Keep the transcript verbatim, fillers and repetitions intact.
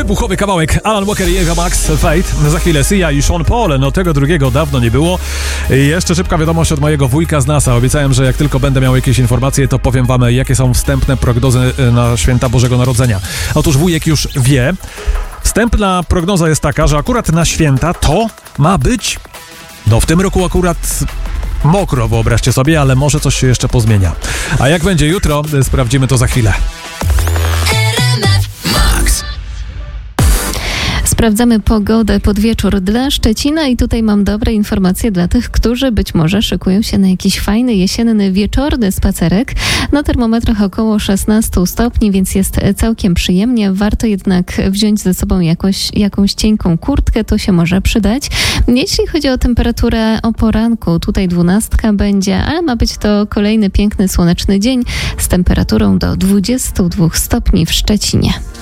Wybuchowy kawałek. Alan Walker i Eva Max, Fate. Za chwilę Sia i Sean Paul. No tego drugiego dawno nie było. I jeszcze szybka wiadomość od mojego wujka z NASA. Obiecałem, że jak tylko będę miał jakieś informacje, to powiem wam, jakie są wstępne prognozy na święta Bożego Narodzenia. Otóż wujek już wie. Wstępna prognoza jest taka, że akurat na święta to ma być... No w tym roku akurat... mokro, wyobraźcie sobie, ale może coś się jeszcze pozmienia. A jak będzie jutro, sprawdzimy to za chwilę. Sprawdzamy pogodę pod wieczór dla Szczecina i tutaj mam dobre informacje dla tych, którzy być może szykują się na jakiś fajny, jesienny, wieczorny spacerek. Na termometrach około szesnaście stopni, więc jest całkiem przyjemnie. Warto jednak wziąć ze sobą jakoś, jakąś cienką kurtkę, to się może przydać. Jeśli chodzi o temperaturę o poranku, tutaj dwunastka będzie, ale ma być to kolejny piękny, słoneczny dzień z temperaturą do dwudziestu dwóch stopni w Szczecinie.